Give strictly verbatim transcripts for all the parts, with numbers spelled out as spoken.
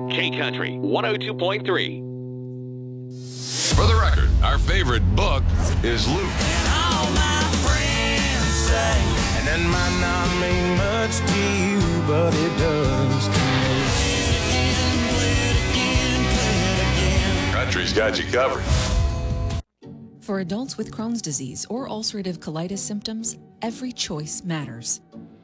K Country one oh two point three. For the record, our favorite book is Luke. And all my friends say, and that might not mean much to you, but it does to me. Play it again, play it again. Country's got you covered. For adults with Crohn's disease or ulcerative colitis symptoms, every choice matters.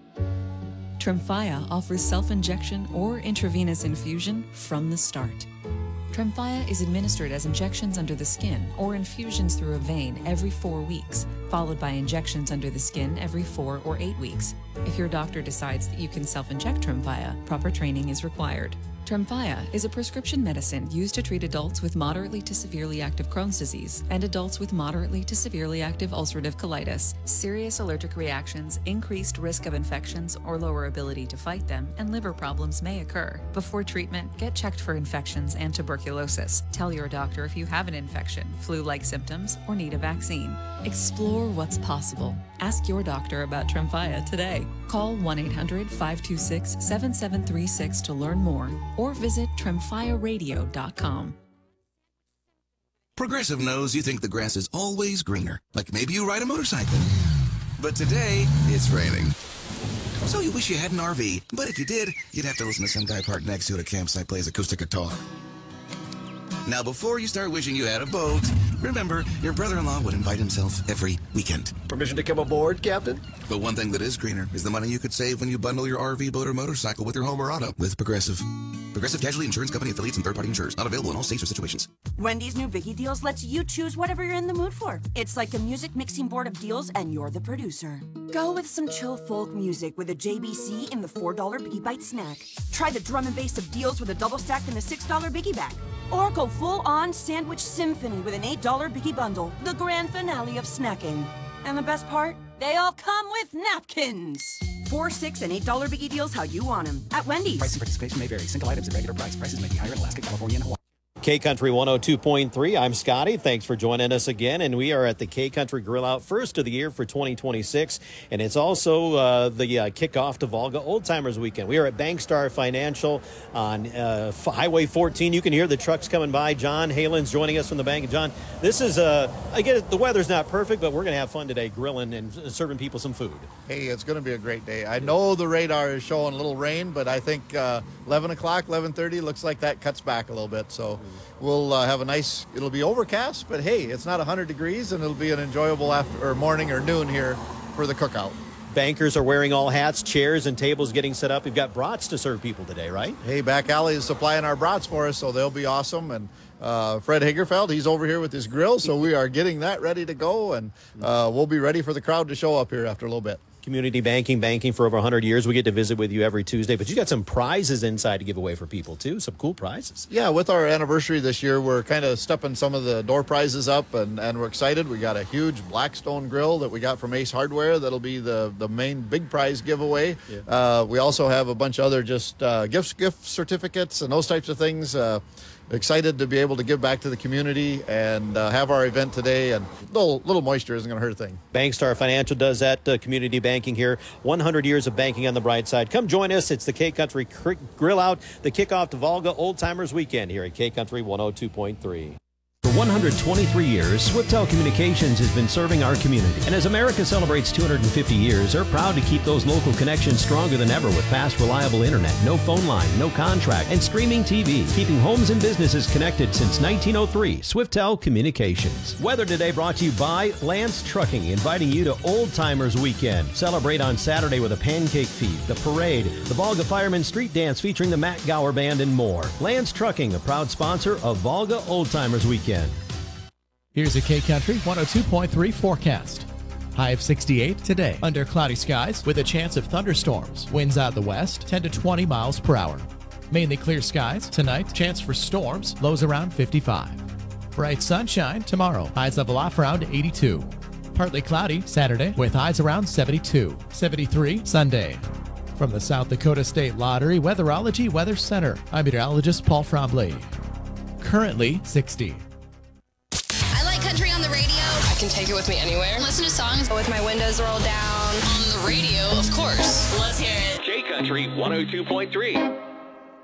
Tremfya offers self-injection or intravenous infusion from the start. Tremfya is administered as injections under the skin or infusions through a vein every four weeks, followed by injections under the skin every four or eight weeks. If your doctor decides that you can self-inject Tremfya, proper training is required. Tremfya is a prescription medicine used to treat adults with moderately to severely active Crohn's disease and adults with moderately to severely active ulcerative colitis. Serious allergic reactions, increased risk of infections or lower ability to fight them, and liver problems may occur. Before treatment, get checked for infections and tuberculosis. Tell your doctor if you have an infection, flu-like symptoms, or need a vaccine. Explore what's possible. Ask your doctor about Tremfya today. Call one eight hundred, five two six, seven seven three six to learn more, or visit tremfya radio dot com. Progressive knows you think the grass is always greener, like maybe you ride a motorcycle. But today, it's raining. So you wish you had an R V, but if you did, you'd have to listen to some guy parked next to you at a campsite plays acoustic guitar. Now, before you start wishing you had a boat, remember, your brother-in-law would invite himself every weekend. Permission to come aboard, Captain? But one thing that is greener is the money you could save when you bundle your R V, boat, or motorcycle with your home or auto with Progressive. Progressive Casualty Insurance Company affiliates and third-party insurers. Not available in all states or situations. Wendy's new Biggie Deals lets you choose whatever you're in the mood for. It's like a music mixing board of deals, and you're the producer. Go with some chill folk music with a J B C in the four dollar Biggie Bite snack. Try the drum and bass of deals with a double stack in the six dollar Biggie Bag. Or go full-on sandwich symphony with an eight dollar Biggie Bundle, the grand finale of snacking. And the best part? They all come with napkins. Four, six, and eight dollar Biggie Deals how you want them at Wendy's. Price and participation may vary. Single items at regular price. Prices may be higher in Alaska, California, and Hawaii. K Country one oh two point three. I'm Scotty. Thanks for joining us again. And we are at the K Country Grill Out first of the year for twenty twenty-six. And it's also uh, the uh, kickoff to Volga Old Timers Weekend. We are at Bankstar Financial on uh, Highway fourteen. You can hear the trucks coming by. John Halen's joining us from the bank. John, this is, uh, I get it, the weather's not perfect, but we're going to have fun today grilling and serving people some food. Hey, it's going to be a great day. I know the radar is showing a little rain, but I think uh, eleven o'clock, eleven thirty looks like that cuts back a little bit. So we'll uh, have a nice, it'll be overcast, but hey, it's not one hundred degrees, and it'll be an enjoyable after or morning or noon here for the cookout. Bankers are wearing all hats, chairs and tables getting set up. We've got brats to serve people today, right? Hey, Back Alley is supplying our brats for us, so they'll be awesome. And uh, Fred Hagerfeld, he's over here with his grill, so we are getting that ready to go, and uh, we'll be ready for the crowd to show up here after a little bit. Community banking, banking for over one hundred years. We get to visit with you every Tuesday, but you got some prizes inside to give away for people too. Some cool prizes. Yeah, with our anniversary this year, we're kind of stepping some of the door prizes up, and, and we're excited. We got a huge Blackstone grill that we got from Ace Hardware. That'll be the, the main big prize giveaway. Yeah. Uh, we also have a bunch of other just uh, gifts, gift certificates and those types of things. Uh, excited to be able to give back to the community and uh, have our event today, and a little, little moisture isn't going to hurt a thing. Bankstar Financial does that, uh, community banking here. one hundred years of banking on the bright side. Come join us. It's the K Country Grill Out, the kickoff to Volga Old Timers Weekend here at K Country one oh two point three. For one hundred twenty-three years, Swiftel Communications has been serving our community. And as America celebrates two hundred fifty years, they're proud to keep those local connections stronger than ever with fast, reliable internet, no phone line, no contract, and streaming T V, keeping homes and businesses connected since nineteen oh three. Swiftel Communications. Weather today brought to you by Lance Trucking, inviting you to Old Timers Weekend. Celebrate on Saturday with a pancake feed, the parade, the Volga Fireman Street Dance featuring the Matt Gower Band, and more. Lance Trucking, a proud sponsor of Volga Old Timers Weekend. Here's a K Country one oh two point three forecast. High of sixty-eight today. Under cloudy skies with a chance of thunderstorms. Winds out the west, ten to twenty miles per hour. Mainly clear skies tonight. Chance for storms. Lows around fifty-five. Bright sunshine tomorrow. Highs level off around eighty-two. Partly cloudy Saturday with highs around seventy-two. seventy-three Sunday. From the South Dakota State Lottery Weatherology Weather Center, I'm meteorologist Paul Frombley. Currently sixty. Country on the radio. I can take it with me anywhere. Listen to songs with my windows rolled down. On the radio, of course. Let's hear it. K Country one oh two point three.